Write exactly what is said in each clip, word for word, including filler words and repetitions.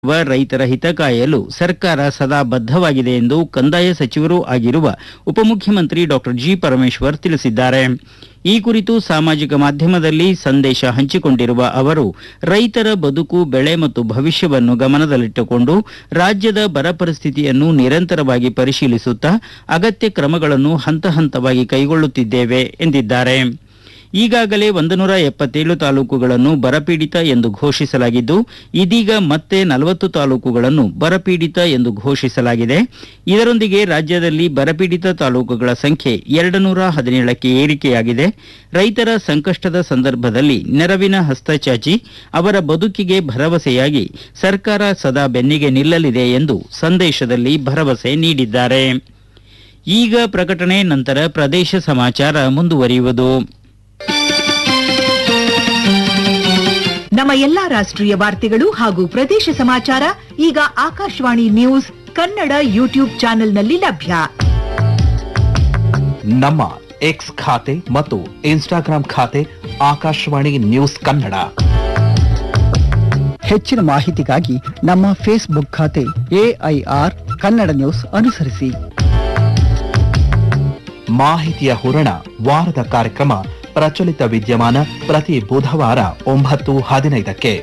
ರೈತರ ಹಿತ ಕಾಯಲು ಸರ್ಕಾರ ಸದಾ ಬದ್ಧವಾಗಿದೆ ಎಂದು ಕಂದಾಯ ಸಚಿವರೂ ಆಗಿರುವ ಉಪಮುಖ್ಯಮಂತ್ರಿ ಡಾಕ್ಟರ್ ಜಿ ಪರಮೇಶ್ವರ್ ತಿಳಿಸಿದ್ದಾರೆ. ಈ ಕುರಿತು ಸಾಮಾಜಿಕ ಮಾಧ್ಯಮದಲ್ಲಿ ಸಂದೇಶ ಹಂಚಿಕೊಂಡಿರುವ ಅವರು, ರೈತರ ಬದುಕು, ಬೆಳೆ ಮತ್ತು ಭವಿಷ್ಯವನ್ನು ಗಮನದಲ್ಲಿಟ್ಟುಕೊಂಡು ರಾಜ್ಯದ ಬರ ಪರಿಸ್ಥಿತಿಯನ್ನು ನಿರಂತರವಾಗಿ ಪರಿಶೀಲಿಸುತ್ತಾ ಅಗತ್ಯ ಕ್ರಮಗಳನ್ನು ಹಂತ ಹಂತವಾಗಿ ಕೈಗೊಳ್ಳುತ್ತಿದ್ದೇವೆ ಎಂದಿದ್ದಾರೆ. ಈಗಾಗಲೇ ಒಂದು ನೂರ ಎಪ್ಪತ್ತೇಳು ತಾಲೂಕುಗಳನ್ನು ಬರಪೀಡಿತ ಎಂದು ಘೋಷಿಸಲಾಗಿದ್ದು, ಇದೀಗ ಮತ್ತೆ ನಲವತ್ತು ತಾಲೂಕುಗಳನ್ನು ಬರಪೀಡಿತ ಎಂದು ಘೋಷಿಸಲಾಗಿದೆ. ಇದರೊಂದಿಗೆ ರಾಜ್ಯದಲ್ಲಿ ಬರಪೀಡಿತ ತಾಲೂಕುಗಳ ಸಂಖ್ಯೆ ಎರಡು ನೂರ ಹದಿನೇಳಕ್ಕೆ ಏರಿಕೆಯಾಗಿದೆ. ರೈತರ ಸಂಕಷ್ಟದ ಸಂದರ್ಭದಲ್ಲಿ ನೆರವಿನ ಹಸ್ತ ಚಾಚಿ ಅವರ ಬದುಕಿಗೆ ಭರವಸೆಯಾಗಿ ಸರ್ಕಾರ ಸದಾ ಬೆನ್ನಿಗೆ ನಿಲ್ಲಲಿದೆ ಎಂದು ಸಂದೇಶದಲ್ಲಿ ಭರವಸೆ ನೀಡಿದ್ದಾರೆ. ಈಗ ಪ್ರಕಟಣೆ, ನಂತರ ಪ್ರದೇಶ ಸಮಾಚಾರ ಮುಂದುವರಿಯುವುದು. ನಮ್ಮ ಎಲ್ಲಾ ರಾಷ್ಟ್ರೀಯ ವಾರ್ತೆಗಳು ಹಾಗೂ ಪ್ರದೇಶ ಸಮಾಚಾರ ಈಗ ಆಕಾಶವಾಣಿ ನ್ಯೂಸ್ ಕನ್ನಡ ಯೂಟ್ಯೂಬ್ ಚಾನೆಲ್ನಲ್ಲಿ ಲಭ್ಯ. ನಮ್ಮ ಎಕ್ಸ್ ಖಾತೆ ಮತ್ತು ಇನ್ಸ್ಟಾಗ್ರಾಂ ಖಾತೆ ಆಕಾಶವಾಣಿ ನ್ಯೂಸ್ ಕನ್ನಡ. ಹೆಚ್ಚಿನ ಮಾಹಿತಿಗಾಗಿ ನಮ್ಮ ಫೇಸ್ಬುಕ್ ಖಾತೆ ಎಐಆರ್ ಕನ್ನಡ ನ್ಯೂಸ್ ಅನುಸರಿಸಿ. ಮಾಹಿತಿಯ ಹೂರಣ, ವಾರದ ಕಾರ್ಯಕ್ರಮ ಪ್ರಚಲಿತ ವಿದ್ಯಮಾನ ಪ್ರತಿ ಬುಧವಾರ ಒಂಬತ್ತು ಹದಿನೈದಕ್ಕೆ.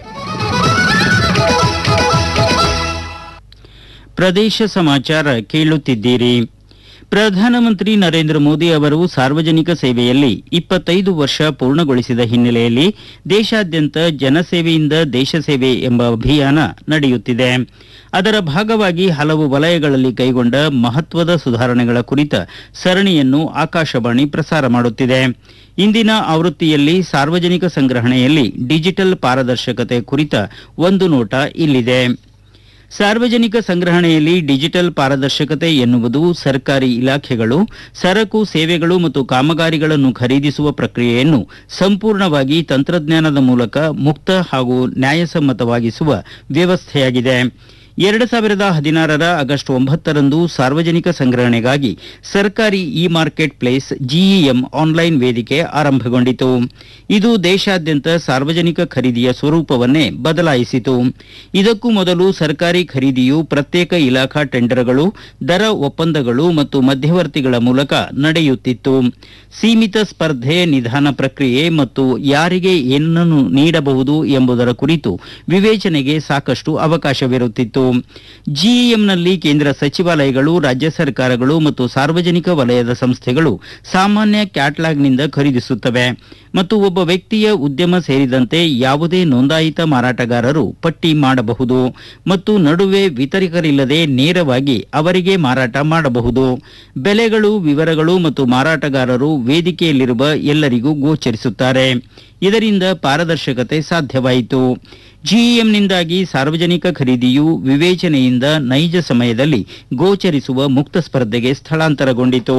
ಪ್ರದೇಶ ಸಮಾಚಾರ ಕೇಳುತ್ತಿದ್ದೀರಿ. ಪ್ರಧಾನಮಂತ್ರಿ ನರೇಂದ್ರ ಮೋದಿ ಅವರು ಸಾರ್ವಜನಿಕ ಸೇವೆಯಲ್ಲಿ ಇಪ್ಪತ್ತೈದು ವರ್ಷ ಪೂರ್ಣಗೊಳಿಸಿದ ಹಿನ್ನೆಲೆಯಲ್ಲಿ ದೇಶಾದ್ಯಂತ ಜನಸೇವೆಯಿಂದ ದೇಶ ಸೇವೆ ಎಂಬ ಅಭಿಯಾನ ನಡೆಯುತ್ತಿದೆ. ಅದರ ಭಾಗವಾಗಿ ಹಲವು ವಲಯಗಳಲ್ಲಿ ಕೈಗೊಂಡ ಮಹತ್ವದ ಸುಧಾರಣೆಗಳ ಕುರಿತ ಸರಣಿಯನ್ನು ಆಕಾಶವಾಣಿ ಪ್ರಸಾರ ಮಾಡುತ್ತಿದೆ. ಇಂದಿನ ಆವೃತ್ತಿಯಲ್ಲಿ ಸಾರ್ವಜನಿಕ ಸಂಗ್ರಹಣೆಯಲ್ಲಿ ಡಿಜಿಟಲ್ ಪಾರದರ್ಶಕತೆ ಕುರಿತ ಒಂದು ನೋಟ ಇಲ್ಲಿದೆ. ಸಾರ್ವಜನಿಕ ಸಂಗ್ರಹಣೆಯಲ್ಲಿ ಡಿಜಿಟಲ್ ಪಾರದರ್ಶಕತೆ ಎನ್ನುವುದು ಸರ್ಕಾರಿ ಇಲಾಖೆಗಳು ಸರಕು, ಸೇವೆಗಳು ಮತ್ತು ಕಾಮಗಾರಿಗಳನ್ನು ಖರೀದಿಸುವ ಪ್ರಕ್ರಿಯೆಯನ್ನು ಸಂಪೂರ್ಣವಾಗಿ ತಂತ್ರಜ್ಞಾನದ ಮೂಲಕ ಮುಕ್ತ ಹಾಗೂ ನ್ಯಾಯಸಮ್ಮತವಾಗಿಸುವ ವ್ಯವಸ್ಥೆಯಾಗಿದೆ. ಎರಡು ಸಾವಿರದ ಹದಿನಾರರ ಆಗಸ್ಟ್ ಒಂಬತ್ತರಂದು ಸಾರ್ವಜನಿಕ ಸಂಗ್ರಹಣೆಗಾಗಿ ಸರ್ಕಾರಿ E market place GeM online ವೇದಿಕೆ ಆರಂಭಗೊಂಡಿತು. ಇದು ದೇಶಾದ್ಯಂತ ಸಾರ್ವಜನಿಕ ಖರೀದಿಯ ಸ್ವರೂಪವನ್ನೇ ಬದಲಾಯಿಸಿತು. ಇದಕ್ಕೂ ಮೊದಲು ಸರ್ಕಾರಿ ಖರೀದಿಯು ಪ್ರತ್ಯೇಕ ಇಲಾಖಾ ಟೆಂಡರ್ಗಳು, ದರ ಒಪ್ಪಂದಗಳು ಮತ್ತು ಮಧ್ಯವರ್ತಿಗಳ ಮೂಲಕ ನಡೆಯುತ್ತಿತ್ತು. ಸೀಮಿತ ಸ್ಪರ್ಧೆ, ನಿಧಾನ ಪ್ರಕ್ರಿಯೆ ಮತ್ತು ಯಾರಿಗೆ ಏನನ್ನು ನೀಡಬಹುದು ಎಂಬುದರ ಕುರಿತು ವಿವೇಚನೆಗೆ ಸಾಕಷ್ಟು ಅವಕಾಶವಿರುತ್ತಿತ್ತು. ಜಿಇಎಂನಲ್ಲಿ ಕೇಂದ್ರ ಸಚಿವಾಲಯಗಳು, ರಾಜ್ಯ ಸರ್ಕಾರಗಳು ಮತ್ತು ಸಾರ್ವಜನಿಕ ವಲಯದ ಸಂಸ್ಥೆಗಳು ಸಾಮಾನ್ಯ ಕ್ಯಾಟಲಾಗ್ನಿಂದ ಖರೀದಿಸುತ್ತವೆ ಮತ್ತು ಒಬ್ಬ ವ್ಯಕ್ತಿಯ ಉದ್ಯಮ ಸೇರಿದಂತೆ ಯಾವುದೇ ನೋಂದಾಯಿತ ಮಾರಾಟಗಾರರು ಪಟ್ಟಿ ಮಾಡಬಹುದು ಮತ್ತು ನಡುವೆ ವಿತರಕರಿಲ್ಲದೆ ನೇರವಾಗಿ ಅವರಿಗೆ ಮಾರಾಟ ಮಾಡಬಹುದು. ಬೆಲೆಗಳು, ವಿವರಗಳು ಮತ್ತು ಮಾರಾಟಗಾರರು ವೇದಿಕೆಯಲ್ಲಿರುವ ಎಲ್ಲರಿಗೂ ಗೋಚರಿಸುತ್ತಾರೆ. ಇದರಿಂದ ಪಾರದರ್ಶಕತೆ ಸಾಧ್ಯವಾಯಿತು. ಜಿಇಎಂನಿಂದಾಗಿ ಸಾರ್ವಜನಿಕ ಖರೀದಿಯು ವಿವೇಚನೆಯಿಂದ ನೈಜ ಸಮಯದಲ್ಲಿ ಗೋಚರಿಸುವ ಮುಕ್ತ ಸ್ಪರ್ಧೆಗೆ ಸ್ಥಳಾಂತರಗೊಂಡಿತು.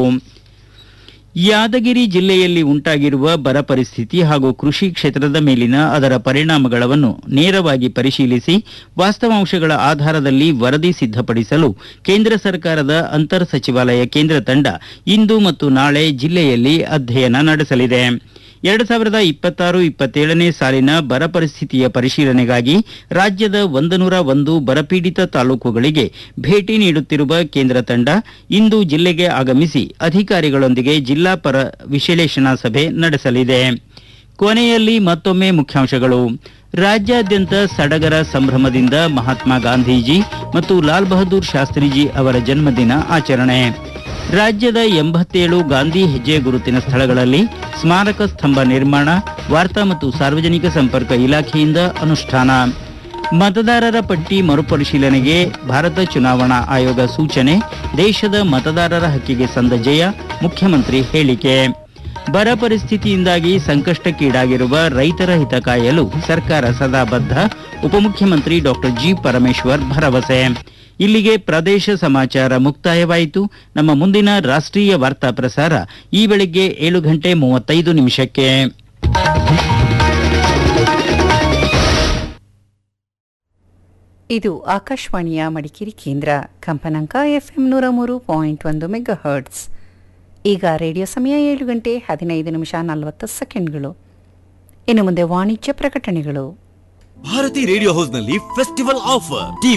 ಯಾದಗಿರಿ ಜಿಲ್ಲೆಯಲ್ಲಿ ಉಂಟಾಗಿರುವ ಬರ ಪರಿಸ್ಥಿತಿ ಹಾಗೂ ಕೃಷಿ ಕ್ಷೇತ್ರದ ಮೇಲಿನ ಅದರ ಪರಿಣಾಮಗಳನ್ನು ನೇರವಾಗಿ ಪರಿಶೀಲಿಸಿ ವಾಸ್ತವಾಂಶಗಳ ಆಧಾರದಲ್ಲಿ ವರದಿ ಸಿದ್ಧಪಡಿಸಲು ಕೇಂದ್ರ ಸರ್ಕಾರದ ಅಂತರ್ ಸಚಿವಾಲಯ ಕೇಂದ್ರ ತಂಡ ಇಂದು ಮತ್ತು ನಾಳೆ ಜಿಲ್ಲೆಯಲ್ಲಿ ಅಧ್ಯಯನ ನಡೆಸಲಿದೆ. ಎರಡು ಸಾವಿರದ ಇಪ್ಪತ್ತಾರು ಇಪ್ಪತ್ತೇಳನೇ ಸಾಲಿನ ಬರ ಪರಿಸ್ಥಿತಿಯ ಪರಿಶೀಲನೆಗಾಗಿ ರಾಜ್ಯದ ಒಂದು ನೂರ ಒಂದು ಬರಪೀಡಿತ ತಾಲೂಕುಗಳಿಗೆ ಭೇಟಿ ನೀಡುತ್ತಿರುವ ಕೇಂದ್ರ ತಂಡ ಇಂದು ಜಿಲ್ಲೆಗೆ ಆಗಮಿಸಿ ಅಧಿಕಾರಿಗಳೊಂದಿಗೆ ಜಿಲ್ಲಾ ಬರ ವಿಶ್ಲೇಷಣಾ ಸಭೆ ನಡೆಸಲಿದೆ. ಕೊನೆಯಲ್ಲಿ ಮತ್ತೊಮ್ಮೆ ಮುಖ್ಯಾಂಶಗಳು. ರಾಜ್ಯಾದ್ಯಂತ ಸಡಗರ ಸಂಭ್ರಮದಿಂದ ಮಹಾತ್ಮ ಗಾಂಧೀಜಿ ಮತ್ತು ಲಾಲ್ ಬಹದ್ದೂರ್ ಶಾಸ್ತ್ರಿಜಿ ಅವರ ಜನ್ಮದಿನ ಆಚರಣೆ. ರಾಜ್ಯದ ಎಂಬತ್ತೇಳು ಗಾಂಧಿ ಹೆಜ್ಜೆ ಗುರುತಿನ ಸ್ಥಳಗಳಲ್ಲಿ ಸ್ಮಾರಕ ಸ್ತಂಭ ನಿರ್ಮಾಣ, ವಾರ್ತಾ ಮತ್ತು ಸಾರ್ವಜನಿಕ ಸಂಪರ್ಕ ಇಲಾಖೆಯಿಂದ ಅನುಷ್ಠಾನ. ಮತದಾರರ ಪಟ್ಟಿ ಮರುಪರಿಶೀಲನೆಗೆ ಭಾರತ ಚುನಾವಣಾ ಆಯೋಗ ಸೂಚನೆ, ದೇಶದ ಮತದಾರರ ಹಕ್ಕಿಗೆ ಸಂದ ಜಯ, ಮುಖ್ಯಮಂತ್ರಿ ಹೇಳಿಕೆ. ಬರ ಪರಿಸ್ಥಿತಿಯಿಂದಾಗಿ ಸಂಕಷ್ಟಕ್ಕೀಡಾಗಿರುವ ರೈತರ ಹಿತ ಕಾಯಲು ಸರ್ಕಾರ ಸದಾ ಬದ್ಧ, ಉಪಮುಖ್ಯಮಂತ್ರಿ ಡಾಕ್ಟರ್ ಜಿ ಪರಮೇಶ್ವರ್ ಭರವಸೆ. ಇಲ್ಲಿಗೆ ಪ್ರದೇಶ ಸಮಾಚಾರ ಮುಕ್ತಾಯವಾಯಿತು. ನಮ್ಮ ಮುಂದಿನ ರಾಷ್ಟ್ರೀಯ ವಾರ್ತಾ ಪ್ರಸಾರ ಈ ಬೆಳಿಗ್ಗೆ ಏಳು ಗಂಟೆ ಮೂವತ್ತೈದು ನಿಮಿಷಕ್ಕೆ. ಇದು ಆಕಾಶವಾಣಿಯ ಮಡಿಕೇರಿ ಕೇಂದ್ರ. ಕಂಪನಾಂಕ ಎಫ್ಎಂ ನೂರ ಮೂರು ಪಾಯಿಂಟ್ ಒಂದು ಮೆಗಾ ಹರ್ಟ್ಸ್. ಈಗ ರೇಡಿಯೋ ಸಮಯ ಏಳು ಗಂಟೆ ಹದಿನೈದು ನಿಮಿಷ ನಲವತ್ತು ಸೆಕೆಂಡ್ಗಳು. ಇನ್ನು ಮುಂದೆ ವಾಣಿಜ್ಯ ಪ್ರಕಟಣೆಗಳು. ಭಾರತಿ ರೇಡಿಯೋ ಹೌಸ್ ನಲ್ಲಿ ಫೆಸ್ಟಿವಲ್ ಆಫರ್